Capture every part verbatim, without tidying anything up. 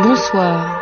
Bonsoir.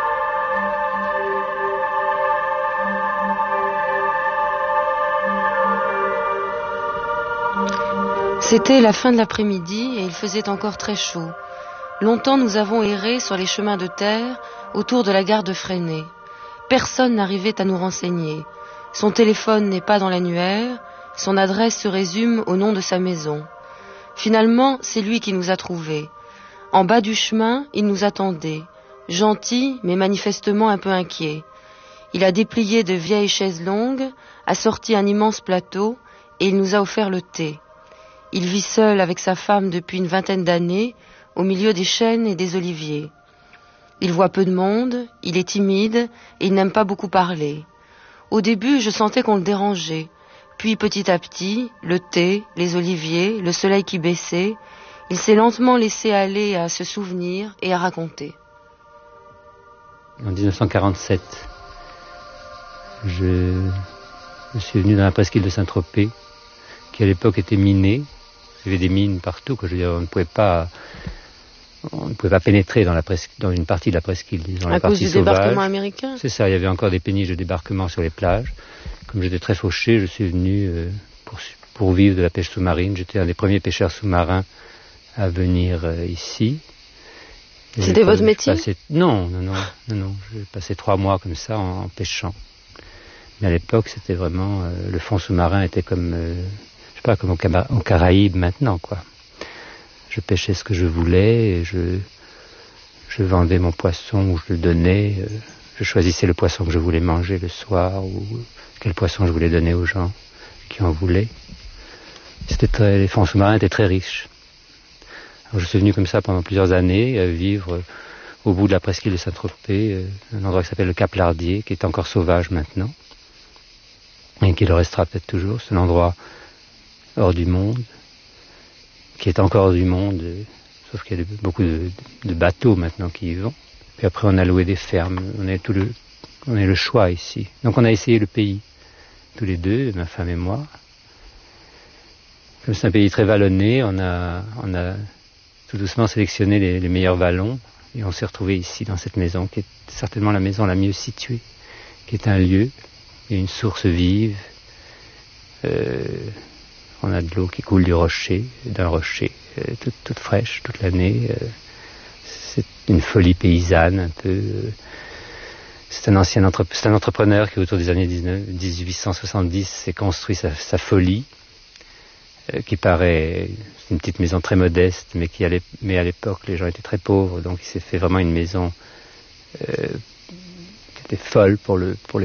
C'était la fin de l'après-midi et il faisait encore très chaud. Longtemps nous avons erré sur les chemins de terre autour de la gare de Fresnay. Personne n'arrivait à nous renseigner. Son téléphone n'est pas dans l'annuaire, son adresse se résume au nom de sa maison. Finalement, c'est lui qui nous a trouvés. En bas du chemin, il nous attendait, gentil mais manifestement un peu inquiet. Il a déplié de vieilles chaises longues, a sorti un immense plateau et il nous a offert le thé. Il vit seul avec sa femme depuis une vingtaine d'années, au milieu des chênes et des oliviers. Il voit peu de monde, il est timide et il n'aime pas beaucoup parler. Au début, je sentais qu'on le dérangeait. Puis petit à petit, le thé, les oliviers, le soleil qui baissait, il s'est lentement laissé aller à se souvenir et à raconter. En dix-neuf cent quarante-sept, je, je suis venu dans la presqu'île de Saint-Tropez, qui à l'époque était minée. Il y avait des mines partout, que je veux dire, on ne pouvait pas, on ne pouvait pas pénétrer dans, la presque, dans une partie de la presqu'île, disons, à cause du débarquement américain. C'est ça, il y avait encore des péniches de débarquement sur les plages. Comme j'étais très fauché, je suis venu euh, pour, pour vivre de la pêche sous-marine. J'étais un des premiers pêcheurs sous-marins à venir euh, ici. Et C'était votre métier? Passé... Non, non, non, non, non. J'ai passé trois mois comme ça en, en pêchant. Mais à l'époque, c'était vraiment euh, le fond sous-marin était comme, euh, je sais pas, comme aux, Cama- aux Caraïbes maintenant, quoi. Je pêchais ce que je voulais, et je, je vendais mon poisson ou je le donnais. Euh, je choisissais le poisson que je voulais manger le soir ou quel poisson je voulais donner aux gens qui en voulaient. C'était très, les fonds sous-marins étaient très riches. Alors, je suis venu comme ça pendant plusieurs années, euh, vivre euh, au bout de la presqu'île de Saint-Tropez, euh, un endroit qui s'appelle le Cap Lardier, qui est encore sauvage maintenant, et qui le restera peut-être toujours. C'est un endroit hors du monde, qui est encore hors du monde, euh, sauf qu'il y a de, beaucoup de, de bateaux maintenant qui y vont. Puis après, on a loué des fermes, on a tout le, on a le choix ici. Donc on a essayé le pays, tous les deux, ma femme et moi. Comme c'est un pays très vallonné, on a, on a tout doucement sélectionné les, les meilleurs vallons, et on s'est retrouvé ici, dans cette maison, qui est certainement la maison la mieux située, qui est un lieu, il y a une source vive, euh, on a de l'eau qui coule du rocher, d'un rocher, euh, toute, toute fraîche, toute l'année. Euh, c'est une folie paysanne, un peu. Euh, c'est un ancien entre, c'est un entrepreneur qui, autour des années dix-huit cent soixante-dix, s'est construit sa, sa folie, euh, qui paraît une petite maison très modeste, mais qui, allait, mais à l'époque, les gens étaient très pauvres, donc il s'est fait vraiment une maison euh, qui était folle pour le, pour les